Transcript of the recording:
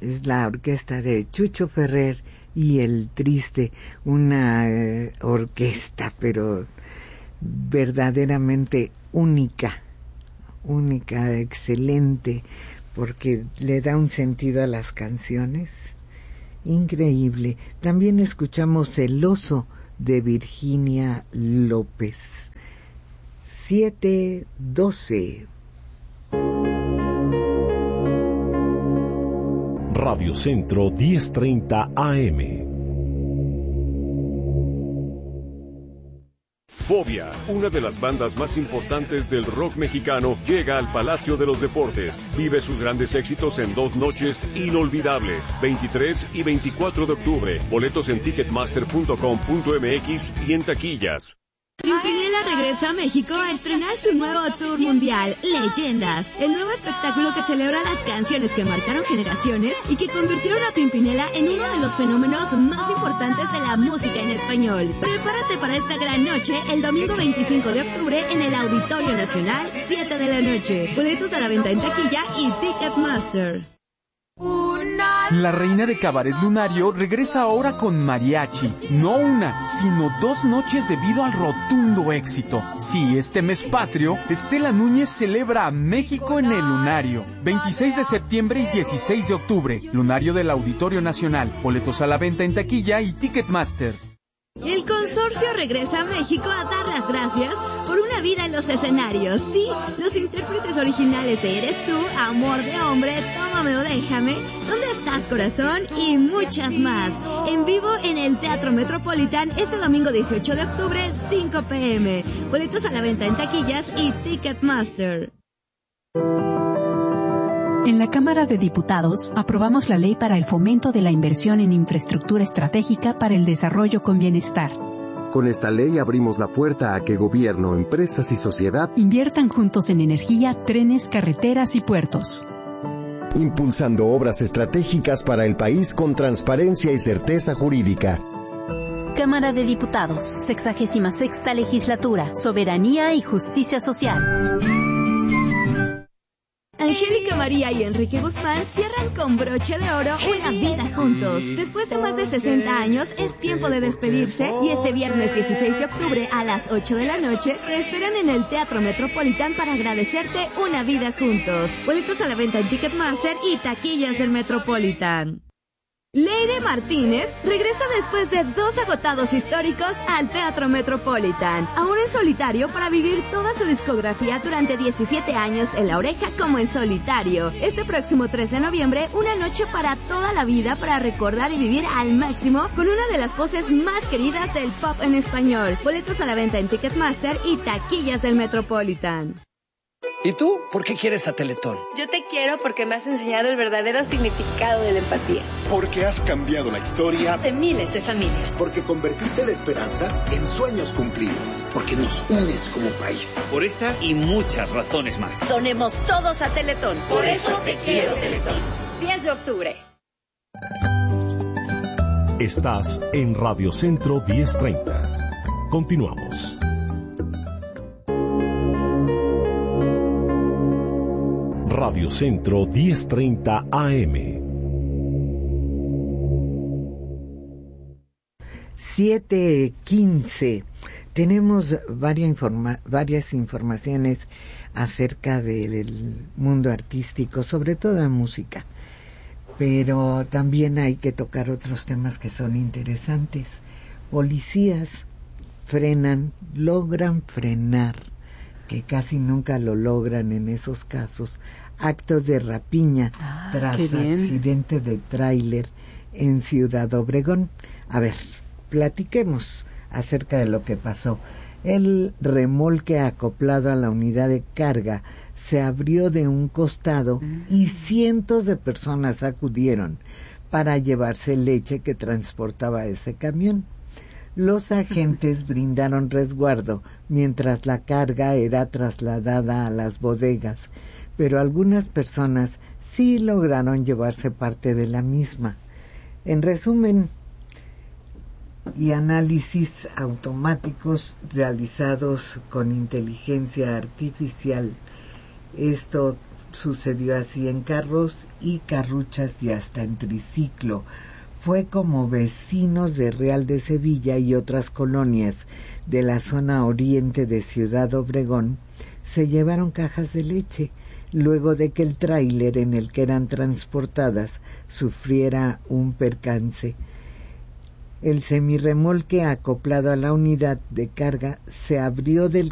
Es la orquesta de Chucho Ferrer y El Triste, una orquesta, pero verdaderamente única, excelente, porque le da un sentido a las canciones increíble. También escuchamos El Oso de Virginia López. 7:12. Radio Centro 1030 AM. Fobia, una de las bandas más importantes del rock mexicano, llega al Palacio de los Deportes. Vive sus grandes éxitos en 2 noches inolvidables, 23 y 24 de octubre. Boletos en ticketmaster.com.mx y en taquillas. Pimpinela regresa a México a estrenar su nuevo tour mundial, Leyendas, el nuevo espectáculo que celebra las canciones que marcaron generaciones y que convirtieron a Pimpinela en uno de los fenómenos más importantes de la música en español. Prepárate para esta gran noche el domingo 25 de octubre en el Auditorio Nacional, 7 de la noche. Boletos a la venta en taquilla y Ticketmaster. La reina de Cabaret Lunario regresa ahora con mariachi. No una, sino 2 noches debido al rotundo éxito. Sí, este mes patrio, Estela Núñez celebra a México en el Lunario. 26 de septiembre y 16 de octubre. Lunario del Auditorio Nacional. Boletos a la venta en taquilla y Ticketmaster. El consorcio regresa a México a dar las gracias por una vida en los escenarios. Sí, los intérpretes originales de Eres Tú, Amor de Hombre, Tómame o Déjame, ¿Dónde estás, corazón? Y muchas más. En vivo en el Teatro Metropolitan este domingo 18 de octubre, 5 p.m. Boletos a la venta en taquillas y Ticketmaster. En la Cámara de Diputados aprobamos la Ley para el Fomento de la Inversión en Infraestructura Estratégica para el Desarrollo con Bienestar. Con esta ley abrimos la puerta a que gobierno, empresas y sociedad inviertan juntos en energía, trenes, carreteras y puertos. Impulsando obras estratégicas para el país con transparencia y certeza jurídica. Cámara de Diputados, 66ª Legislatura, Soberanía y Justicia Social. Angélica María y Enrique Guzmán cierran con broche de oro una vida juntos. Después de más de 60 años, es tiempo de despedirse y este viernes 16 de octubre a las 8 de la noche te esperan en el Teatro Metropolitan para agradecerte una vida juntos. Boletos a la venta en Ticketmaster y taquillas del Metropolitan. Leire Martínez regresa después de 2 agotados históricos al Teatro Metropolitan, ahora en solitario para vivir toda su discografía durante 17 años en La Oreja como en solitario. Este próximo 3 de noviembre, una noche para toda la vida para recordar y vivir al máximo con una de las voces más queridas del pop en español. Boletos a la venta en Ticketmaster y taquillas del Metropolitan. ¿Y tú? ¿Por qué quieres a Teletón? Yo te quiero porque me has enseñado el verdadero significado de la empatía. Porque has cambiado la historia de miles de familias. Porque convertiste la esperanza en sueños cumplidos. Porque nos unes como país. Por estas y muchas razones más. Donemos todos a Teletón. Por eso te quiero, Teletón. 10 de octubre. Estás en Radio Centro 1030. Continuamos. Radio Centro 1030 AM. 7:15. Tenemos varias informaciones acerca del mundo artístico, sobre todo en música, pero también hay que tocar otros temas que son interesantes. Policías logran frenar, que casi nunca lo logran en esos casos, actos de rapiña tras accidente de tráiler en Ciudad Obregón. A ver, platiquemos acerca de lo que pasó. El remolque acoplado a la unidad de carga se abrió de un costado y cientos de personas acudieron para llevarse leche que transportaba ese camión. Los agentes brindaron resguardo mientras la carga era trasladada a las bodegas, pero algunas personas sí lograron llevarse parte de la misma. En resumen, y análisis automáticos realizados con inteligencia artificial, esto sucedió así en carros y carruchas y hasta en triciclo. Fue como vecinos de Real de Sevilla y otras colonias de la zona oriente de Ciudad Obregón se llevaron cajas de leche, luego de que el tráiler en el que eran transportadas sufriera un percance. El semirremolque acoplado a la unidad de carga se abrió del